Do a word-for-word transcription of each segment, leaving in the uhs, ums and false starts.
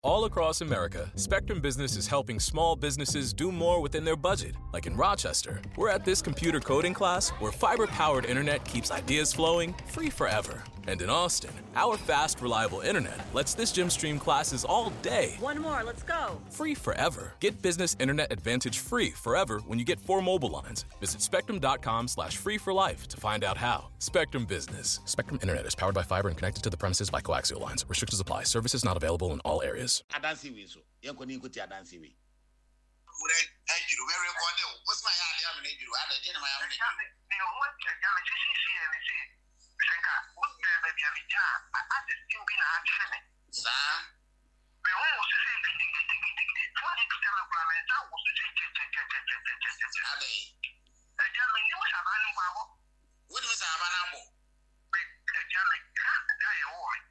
All across America, Spectrum Business is helping small businesses do more within their budget. Like in Rochester, we're at this computer coding class where fiber-powered internet keeps ideas flowing free forever. And in Austin, our fast, reliable internet lets this gym stream classes all day. One more, let's go. Free forever. Get Business Internet Advantage free forever when you get four mobile lines. Visit spectrum.com slash free for life to find out how. Spectrum Business. Spectrum Internet is powered by fiber and connected to the premises by coaxial lines. Restrictions apply. Services not available in all areas. Adansi we so. Yanko ni nkuti adansi we. Ure ejiru we record o. What's my idea me ejiru? Ada je na my am ejiru. Me ho ja me sisi si e me si. Senka, o te be bia mi ja. A te skin bi na action. Sa. Me ho o sisi bi di di di di di. Twa di ka me plan me ta o sisi che che che che che che che che. Ade. E ja me ni mo sa ba ni kwa ho. Wo di mo sa ba na bo. Me e ja me ka da ye wo me.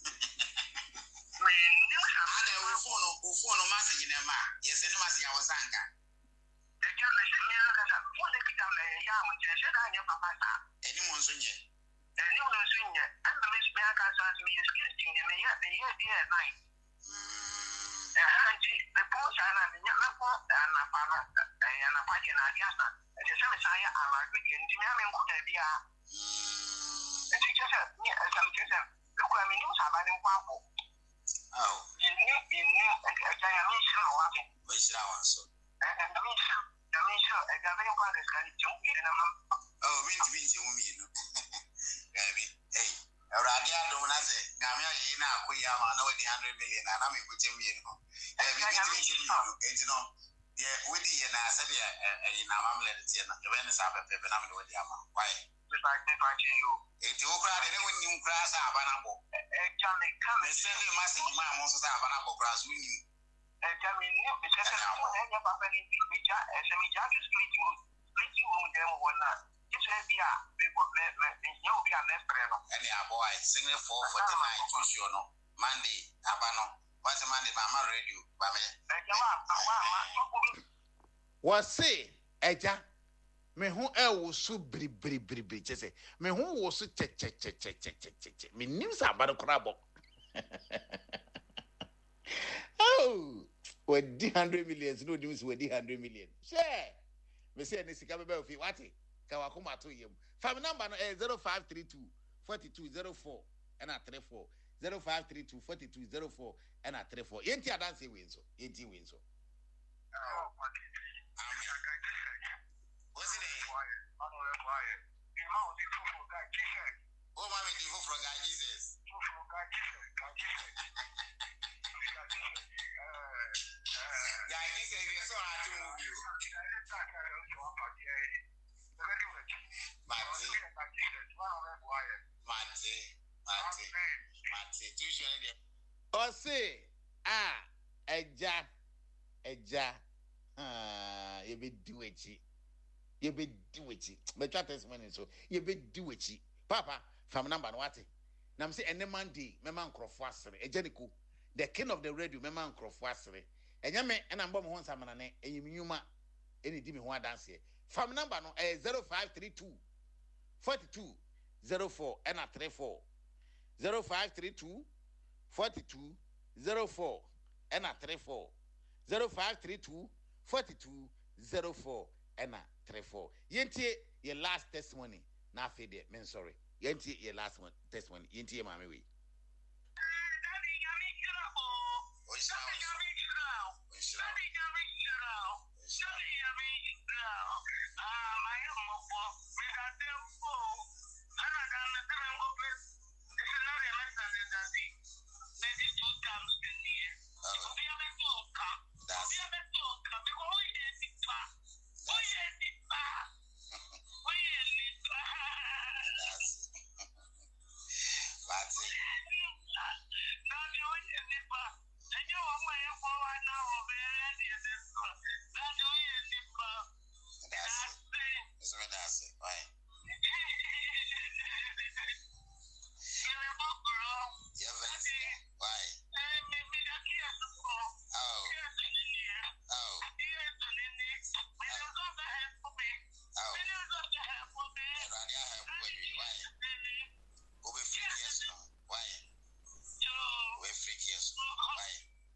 Me ni mo sa Ade wo phone wo phone message na ma. Yes, no message ya wazanga. E ja me se ni aka sa. Phone de kita me ya mo je se da nya papa sa. Eni mo nso nye. Eni mo nso nye. An me se me aka sa so me skill thing me ya me ya dia nine. Eh hanji, the post ana me nya na ko ana pa na. Eh ana pa je na dia sa. E se me sa ya ala ko je ndi me ame ko ta bia. E ti je se ni e sa me je se. Look I mean you sa ba ni kwa ko. Oh. You knew you knew e ja ya me sure wa ke. We shira wan so. Eh eh me sure. Me sure e ga be kwa ke ska ni ju ke na ma. Oh, minti minti mu mi no. Gabi. Hey. Awurade adom na se ngame ayi na akoya ma na wadi one hundred million na na me kutem mi no. Eh bi bi minti mi no. Enti no. Ye wadi ye na sabe ayi na mamle tie na. Ye be sa pepe na me wadi ama. Why? Just like they find you. Enti wo kra de ne wonni kra sa abana bo. Eh ja me come. Me send you message ma mo so sa abana bo kra so wonni. Eh ja me ni be se se mo na ya papa ni bi ja e se mi ja ju split mo. Split you mo dem wona. It's a bia be ko be me you be a mestre no. Any boy singing four forty-nine to show no. Monday abano. What's Monday mama radio ba me. Eh ja wa wa ma so ko bi. Was say eja me hu e wo so bri bri bri bri chese. Me hu wo so che che che che che che che che. Me nim sa ba kra bo. Oh, we di one hundred millions no dim we di one hundred million. Share. Me say ni sika be be ofi wati. Ka wa kuma to yem. Fam number no eh zero five three two four two zero four and a three four zero five three two four two zero four and a three four. Yenti adanse we so. Yenti we so. Oh, okay. What's it name? I know that's why. You know the two for guy Jesus. Oh, mommy, the for God Jesus. Two for guy Jesus. God Jesus. God Jesus. Uh uh God Jesus is so hard to move you. Mate. Mate. Mate. Mate. Tuition again. O say ah eja eja ah you be do echi. You be do echi. Me chat testimony so you be do echi. Papa from number no what? Na me say any man dey me man krofo asere. Eja niku. The king of the radio me man krofo asere. Enya me na mbom ho nsamana ne enyim nyuma eni di me ho adanse. From number no eh zero five three two four two zero four and a three four zero five three two four two zero four and a three four zero five three two four two zero four and a three four. Yenti your last testimony na fe de men sorry. Yenti your last one testimony. Yenti mama we.